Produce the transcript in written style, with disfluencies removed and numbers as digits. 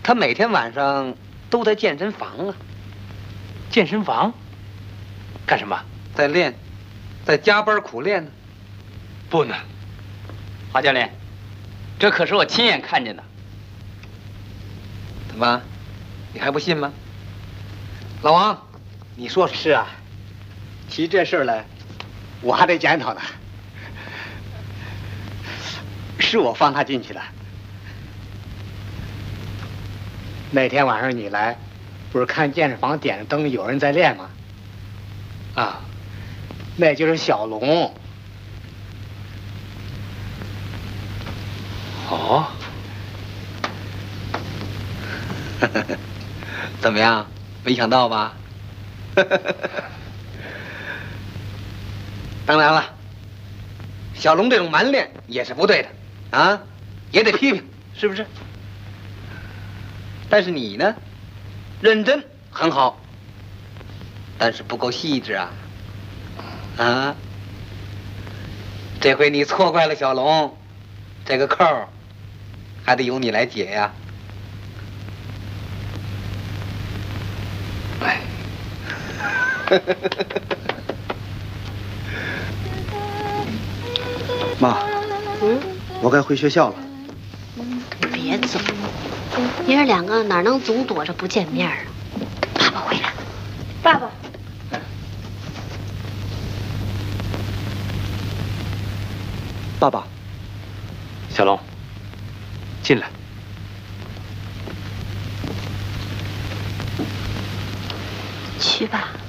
他每天晚上都在健身房啊。 健身房？干什么？ 在练，在加班苦练呢。 不呢，华教练，这可是我亲眼看见的。 怎么，你还不信吗？老王，你说说。 是啊，提这事儿来，我还得检讨呢。是我放他进去的。那天晚上你来，不是看健身房点着灯，有人在练吗？啊，那就是小龙。 哦， 怎么样？没想到吧？当然了，小龙这种蛮练也是不对的啊，也得批评，是不是？但是你呢，认真很好，但是不够细致啊！啊，这回你错怪了小龙，这个扣还得由你来解呀。哎， 妈，我该回学校了。 别走，爷儿两个哪能总躲着不见面啊？爸爸回来了， 爸爸。 爸爸， 小龙，进来。 去吧。